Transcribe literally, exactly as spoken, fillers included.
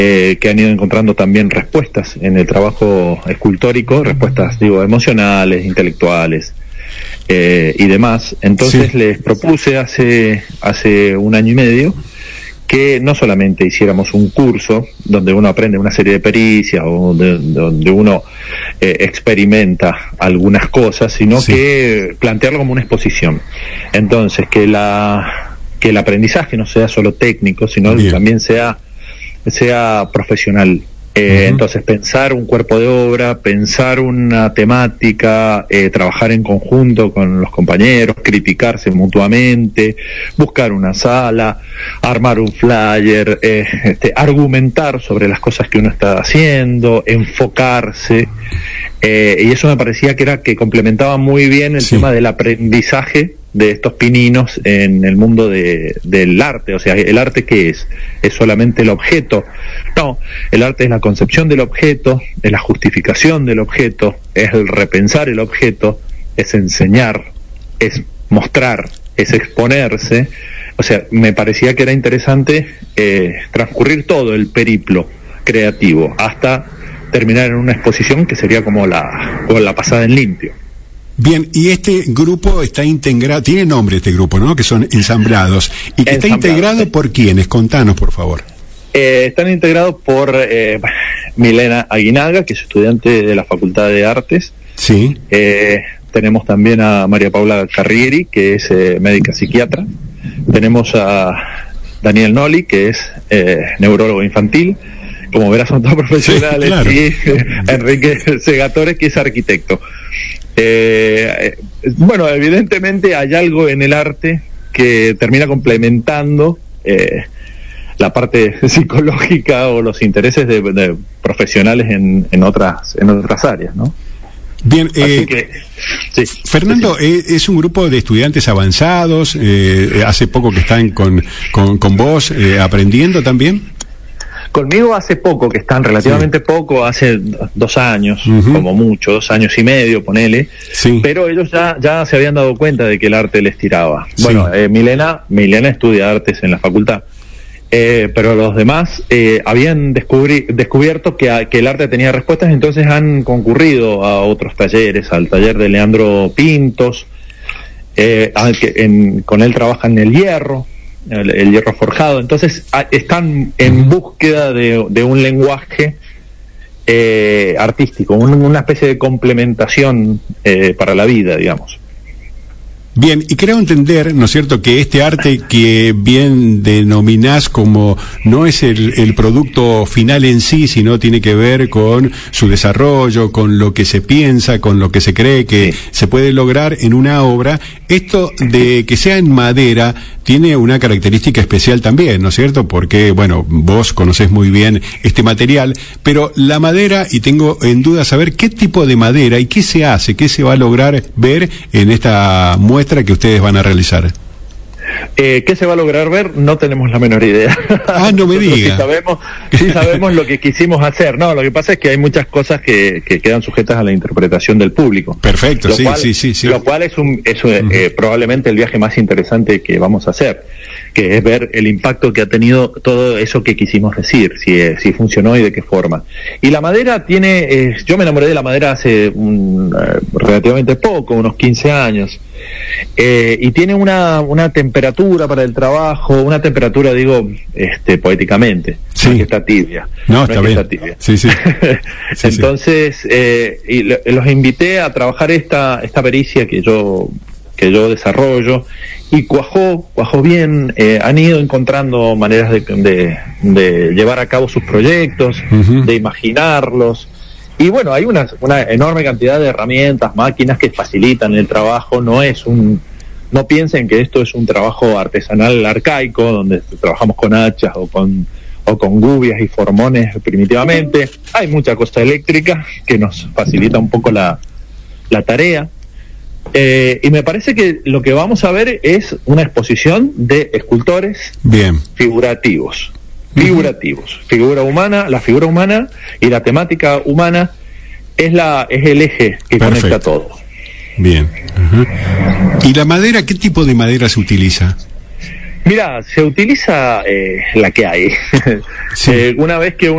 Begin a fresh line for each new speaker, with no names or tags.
eh, que han ido encontrando también respuestas en el trabajo escultórico, respuestas, digo, emocionales, intelectuales eh, y demás. Entonces sí. les propuse hace, hace un año y medio que no solamente hiciéramos un curso donde uno aprende una serie de pericias o de, donde uno eh, experimenta algunas cosas, sino sí. que plantearlo como una exposición. Entonces, que la que el aprendizaje no sea solo técnico, sino que también sea, sea profesional. Eh, uh-huh. Entonces, pensar un cuerpo de obra, pensar una temática, eh, trabajar en conjunto con los compañeros, criticarse mutuamente, buscar una sala, armar un flyer, eh, este, argumentar sobre las cosas que uno está haciendo, enfocarse, eh, y eso me parecía que era que complementaba muy bien el sí. tema del aprendizaje de estos pininos en el mundo de, del arte. O sea, ¿el arte qué es? ¿Es solamente el objeto? No, el arte es la concepción del objeto, es la justificación del objeto, es el repensar el objeto, es enseñar, es mostrar, es exponerse. O sea, me parecía que era interesante eh, transcurrir todo el periplo creativo hasta terminar en una exposición que sería como la, como la pasada en limpio.
Bien, y este grupo está integrado, tiene nombre este grupo, ¿no? Que son ensamblados. ¿Y que está integrado por quiénes? Contanos, por favor.
Eh, están integrados por eh, Milena Aguinaga, que es estudiante de la Facultad de Artes.
Sí.
Eh, tenemos también a María Paula Carrieri, que es eh, médica psiquiatra. Tenemos a Daniel Noli, que es eh, neurólogo infantil. Como verás, son todos profesionales. Sí, claro. Y eh, Enrique Segatores, que es arquitecto. Eh, bueno, evidentemente hay algo en el arte que termina complementando eh, la parte psicológica o los intereses de, de profesionales en, en otras en otras áreas, ¿no?
Bien, eh,
Así que, sí,
Fernando,
sí.
Eh, es un grupo de estudiantes avanzados, eh, hace poco que están con, con, con vos eh, aprendiendo también.
Conmigo hace poco, que están relativamente sí. poco, hace dos años, uh-huh. como mucho, dos años y medio, ponele,
sí.
pero ellos ya, ya se habían dado cuenta de que el arte les tiraba.
Sí.
Bueno, eh, Milena, Milena estudia artes en la facultad, eh, pero los demás eh, habían descubri- descubierto que, a, que el arte tenía respuestas, entonces han concurrido a otros talleres, al taller de Leandro Pintos, eh, al que en, con él trabajan en el hierro, El, el hierro forjado. Entonces a, están en búsqueda de, de un lenguaje eh, artístico, un, una especie de complementación eh, para la vida, digamos.
Bien, y creo entender, ¿no es cierto?, que este arte que bien denominás como no es el, el producto final en sí, sino tiene que ver con su desarrollo, con lo que se piensa, con lo que se cree que sí. se puede lograr en una obra. Esto de que sea en madera tiene una característica especial también, ¿no es cierto? Porque, bueno, vos conocés muy bien este material, pero la madera, y tengo en duda saber qué tipo de madera y qué se hace, qué se va a lograr ver en esta muestra que ustedes van a realizar.
Eh, ¿Qué se va a lograr ver? No tenemos la menor idea.
Ah, no me diga.
Sí sabemos, sí sabemos lo que quisimos hacer. No, lo que pasa es que hay muchas cosas que, que quedan sujetas a la interpretación del público.
Perfecto,
lo
sí,
cual,
sí, sí, sí.
Lo cual es, un, es uh-huh. eh, probablemente el viaje más interesante que vamos a hacer, que es ver el impacto que ha tenido todo eso que quisimos decir, si, eh, si funcionó y de qué forma. Y la madera tiene, eh, yo me enamoré de la madera hace un, eh, relativamente poco, unos quince años. Eh, y tiene una, una temperatura para el trabajo, una temperatura, digo, este, poéticamente,
sí.
no es que está tibia.
No,
no
está
es que
bien.
está tibia.
Sí, sí. sí
Entonces, sí. Eh, y lo, los invité a trabajar esta, esta pericia que yo, que yo desarrollo, y cuajó, cuajó bien, eh, han ido encontrando maneras de, de, de llevar a cabo sus proyectos, uh-huh. de imaginarlos. Y bueno, hay una, una enorme cantidad de herramientas, máquinas que facilitan el trabajo. No es un, no piensen que esto es un trabajo artesanal arcaico, donde trabajamos con hachas o con, o con gubias y formones primitivamente. Hay mucha cosa eléctrica que nos facilita un poco la, la tarea. Eh, y me parece que lo que vamos a ver es una exposición de escultores
Bien.
figurativos. figurativos, uh-huh. figura humana, la figura humana y la temática humana es la es el eje que
Perfecto.
Conecta todo.
Bien. Uh-huh. ¿Y la madera, qué tipo de madera se utiliza?
Mira, se utiliza eh, la que hay.
Sí.
eh, una vez que